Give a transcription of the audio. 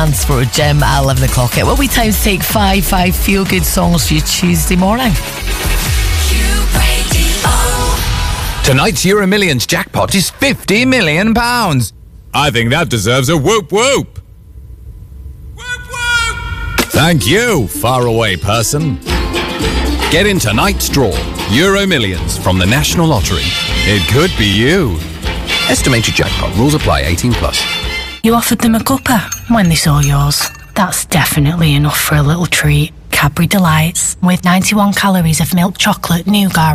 For Jim at 11 o'clock. It will be time to take five feel-good songs for you Tuesday morning. Tonight's Euro Millions jackpot is £50 million. I think that deserves a whoop whoop. Whoop whoop! Thank you, faraway person. Get in tonight's draw. Euro Millions from the National Lottery. It could be you. Estimated jackpot. Rules apply. 18 plus. You offered them a cuppa when they saw yours. That's definitely enough for a little treat. Cadbury Delights, with 91 calories of milk chocolate nougat